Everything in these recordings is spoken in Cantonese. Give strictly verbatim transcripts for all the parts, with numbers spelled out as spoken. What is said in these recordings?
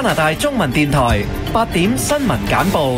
拿大中文電台八點新聞簡報。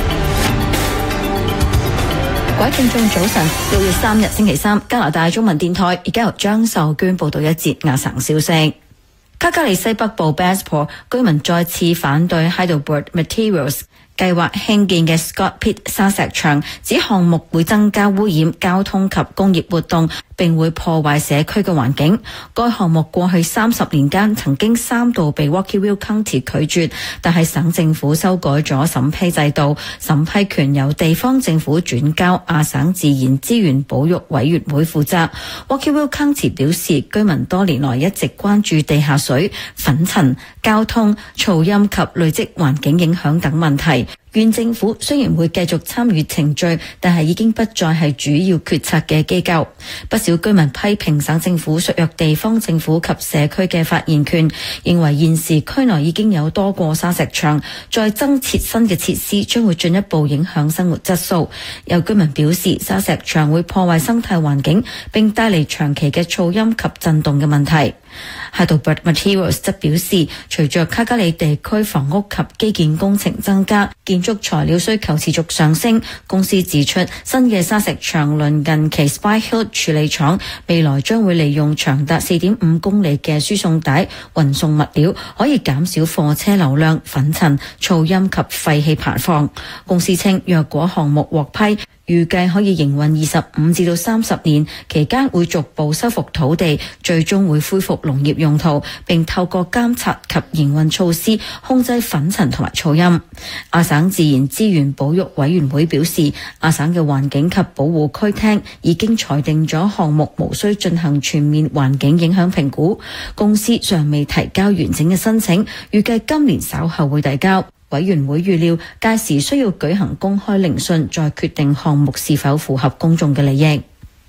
各位聽眾早晨，六月三日星期三，加拿大中文電台而家由張秀娟報道一節亞省消息。卡加利西北部 Bassport 居民再次反對 Heidelberg Materials計劃興建嘅 Scott Pit 沙石場，指項目會增加污染、交通及工業活動，並會破壞社區嘅環境。該項目過去三十年間曾經三度被 Walkerville County 拒絕，但係省政府修改咗審批制度，審批權由地方政府轉交亞省自然資源保育委員會負責。Walkerville County 表示，居民多年來一直關注地下水、粉塵、交通、噪音及累積環境影響等問題。縣政府雖然會繼續參與程序，但係已經不再係主要決策嘅機構。不少居民批評省政府削弱地方政府及社區嘅發言權，認為現時區內已經有多個沙石場，再增設新嘅設施將會進一步影響生活質素。有居民表示，沙石場會破壞生態環境，並帶嚟長期嘅噪音及震動嘅問題。Heidelberg Materials 則表示，隨着卡加里地區房屋及基建工程增加，建築材料需求持續上升。公司指出，新嘅沙石場鄰近其 Spy Hill 處理廠，未來將會利用長達四點五公里嘅輸送帶運送物料，可以減少貨車流量、粉塵、噪音及廢氣排放。公司稱，若果項目獲批，預計可以營運二十五至到三十年，期間會逐步修復土地，最終會恢復農業用途，並透過監察及營運措施控制粉塵同埋噪音。亞省自然資源保育委員會表示，亞省嘅環境及保護區廳已經裁定咗項目無需進行全面環境影響評估。公司尚未提交完整嘅申請，預計今年稍後會遞交。委員會預料屆時需要舉行公開聆訊，再決定項目是否符合公眾嘅利益。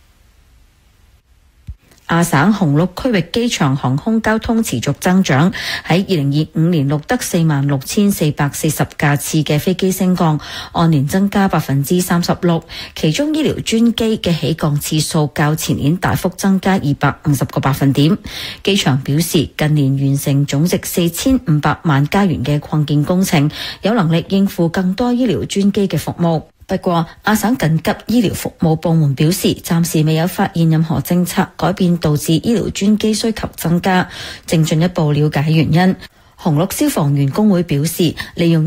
亞省紅鹿區域機場航空交通持續增長，喺二零二五年錄得四萬六千四百四十架次嘅飛機升降，按年增加百分之三十六。其中醫療專機嘅起降次數較前年大幅增加二百五十個百分點。機場表示，近年完成總值四千五百萬加元嘅擴建工程，有能力應付更多醫療專機嘅服務。不過，亞省緊急醫療服務部門表示，暫時未有發現任何政策改變導致醫療專機需求增加，正進一步了解原因。紅鹿消防員工會表示，利用